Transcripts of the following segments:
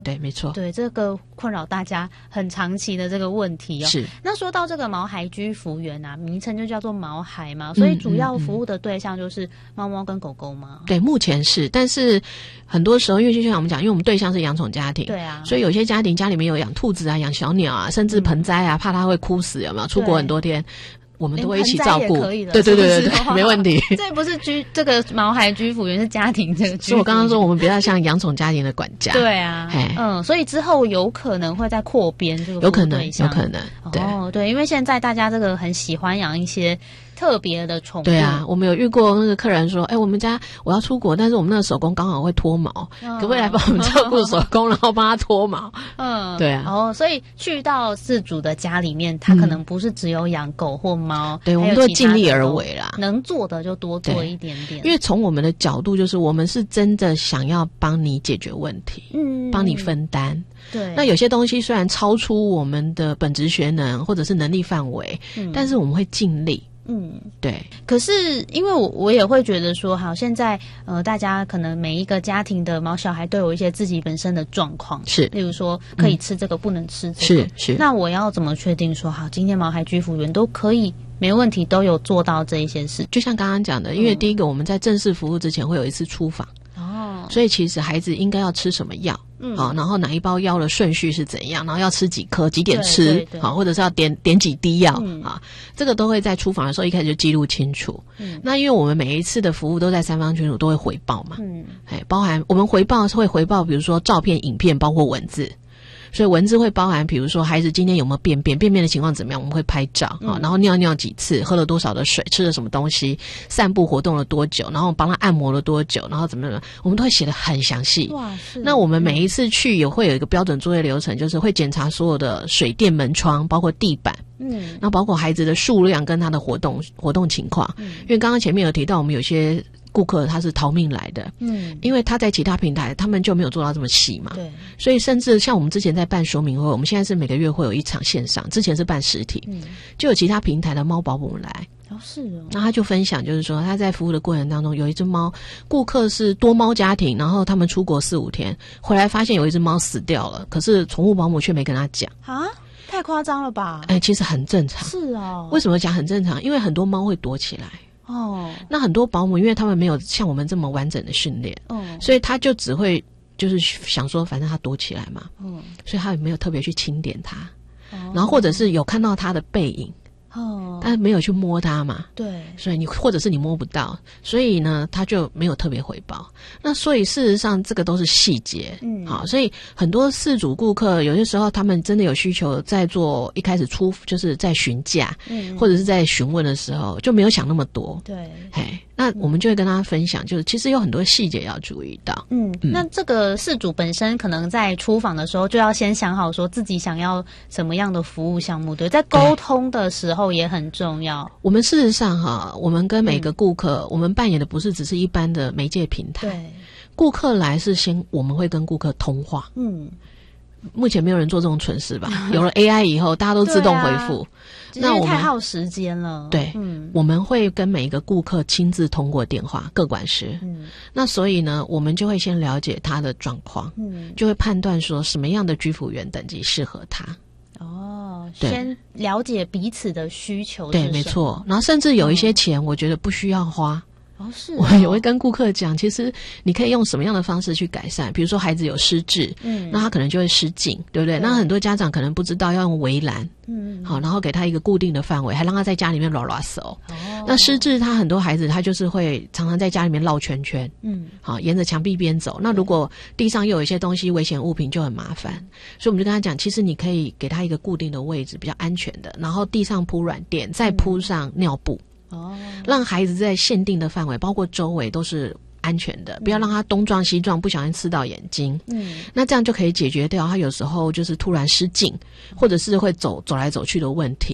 对，没错。 对，这个困扰大家很长期的这个问题哦。 是。 那说到这个毛孩居服员啊，名称就叫做毛孩嘛，所以主要服务的对象就是猫猫跟狗狗吗？ 对，目前是，但是很多时候，因为就像我们讲，因为我们对象是养宠家庭， 对啊， 所以有些家庭家里面有养兔子啊、养小鸟啊，甚至盆栽啊，怕它会枯死，有没有？出国很多天。我们都会一起照顾，对对对对对，没问题。 这不是这个毛孩居服员是家庭这个居服员， 所以我刚刚说我们比较像养宠家庭的管家。 对啊，所以之后有可能会再扩编这个服务对象， 有可能，对对，因为现在大家这个很喜欢养一些特别的宠物。 对啊，我们有遇过那个客人说，我们家我要出国，但是我们那个手工刚好会脱毛，可不可以来帮我们照顾手工，然后帮他脱毛？对啊。 所以去到饲主的家里面，他可能不是只有养狗或猫， 对，我们都尽力而为啦， 能做的就多做一点点。 因为从我们的角度，就是我们是真的想要帮你解决问题，帮你分担。 对， 那有些东西虽然超出我们的本职学能或者是能力范围，但是我们会尽力。对。 可是因为我也会觉得说，好，现在大家可能每一个家庭的毛小孩都有一些自己本身的状况， 是， 例如说可以吃这个，不能吃这个， 是。 那我要怎么确定说，好，今天毛孩居服员都可以没问题，都有做到这一些事？ 就像刚刚讲的，因为第一个我们在正式服务之前会有一次出访。所以其实孩子应该要吃什么药，然后哪一包药的顺序是怎样，然后要吃几颗，几点吃，或者是要点几滴药这个都会在出访的时候一开始就记录清楚。那因为我们每一次的服务都在三方群组都会回报嘛，包含我们回报会回报，比如说照片、影片，包括文字。所以文字会包含，比如说孩子今天有没有便便的情况怎么样，我们会拍照然后尿尿几次，喝了多少的水，吃了什么东西，散步活动了多久，然后帮他按摩了多久，然后怎么样，我们都会写得很详细。哇，是。那我们每一次去也会有一个标准作业流程，就是会检查所有的水电门窗，包括地板。那包括孩子的数量跟他的活动情况。因为刚刚前面有提到，我们有些顾客他是逃命来的，因为他在其他平台他们就没有做到这么细嘛，对，所以甚至像我们之前在办说明会，我们现在是每个月会有一场线上，之前是办实体，就有其他平台的猫保姆来。 是哦。 那他就分享，就是说他在服务的过程当中，有一只猫，顾客是多猫家庭，然后他们出国4-5天，回来发现有一只猫死掉了，可是宠物保姆却没跟他讲啊。太夸张了吧？ 其实很正常。 是哦。 为什么讲很正常？因为很多猫会躲起来。那很多保姆因为他们没有像我们这么完整的训练，所以他就只会就是想说反正他躲起来嘛，所以他也没有特别去清点它，然后或者是有看到他的背影，但是没有去摸它嘛，对，所以或者是你摸不到，所以呢他就没有特别回报。那所以事实上这个都是细节，好，所以很多饲主顾客有些时候他们真的有需求，在做一开始就是在询价，或者是在询问的时候就没有想那么多，对，那我们就会跟他分享，就是其实有很多细节要注意到。 那这个饲主本身可能在出访的时候就要先想好说自己想要什么样的服务项目，对，在沟通的时候也很重要。 我们事实上我们跟每个顾客，我们扮演的不是只是一般的媒介平台，对，顾客来是我们会跟顾客通话。目前没有人做这种蠢事吧？有了 AI 以后，大家都自动回复。 那我们太耗时间了。 对，我们会跟每一个顾客亲自通过电话，个管师。那所以呢，我们就会先了解他的状况，就会判断说什么样的居服员等级适合他。 先了解彼此的需求。 对，没错。然后甚至有一些钱，我觉得不需要花。我也会跟顾客讲，其实你可以用什么样的方式去改善，比如说孩子有失智，那他可能就会失禁，对不对？那很多家长可能不知道要用围栏，好，然后给他一个固定的范围，还让他在家里面拉手。那失智他很多孩子他就是会常常在家里面绕圈圈，好，沿着墙壁边走，那如果地上又有一些东西危险物品就很麻烦，所以我们就跟他讲，其实你可以给他一个固定的位置，比较安全的，然后地上铺软垫，再铺上尿布，让孩子在限定的范围，包括周围都是安全的，不要让他东撞西撞，不小心刺到眼睛。那这样就可以解决掉他有时候就是突然失禁，或者是会走来走去的问题。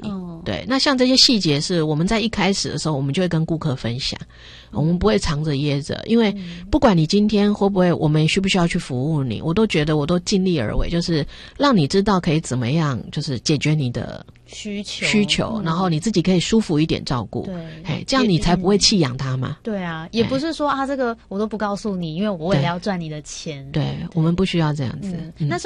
对，那像这些细节是我们在一开始的时候，我们就会跟顾客分享，我们不会藏着掖着，因为不管你今天会不会，我们需不需要去服务你，我都觉得我都尽力而为，就是让你知道可以怎么样，就是解决你的需求，然后你自己可以舒服一点照顾，对，这样你才不会弃养他嘛。 对啊，也不是说这个我都不告诉你，因为我为了要赚你的钱。 对，我们不需要这样子。 那